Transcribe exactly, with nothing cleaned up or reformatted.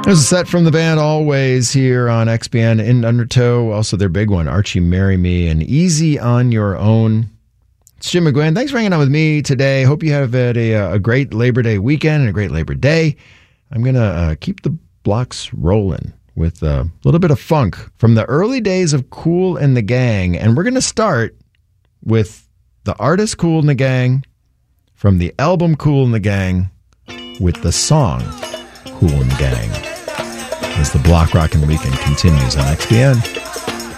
There's a set from the band Always here on X B N in Undertow. Also their big one, Archie Marry Me and Easy on Your Own. It's Jim McGuinn. Thanks for hanging out with me today. Hope you have had a, a great Labor Day weekend and a great Labor Day. I'm going to uh, keep the blocks rolling with a little bit of funk from the early days of Kool and the Gang. And we're going to start with the artist Kool and the Gang from the album Kool and the Gang with the song Kool and the Gang as the Block Rockin' Weekend continues on X B N.